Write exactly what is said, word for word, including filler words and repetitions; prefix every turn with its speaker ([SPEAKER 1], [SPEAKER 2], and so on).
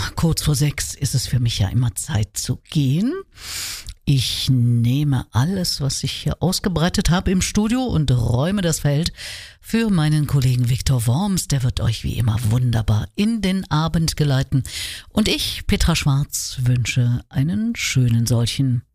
[SPEAKER 1] kurz vor sechs ist es für mich ja immer Zeit zu gehen. Ich nehme alles, was ich hier ausgebreitet habe im Studio und räume das Feld für meinen Kollegen Viktor Worms. Der wird euch wie immer wunderbar in den Abend geleiten. Und ich, Petra Schwarz, wünsche einen schönen solchen.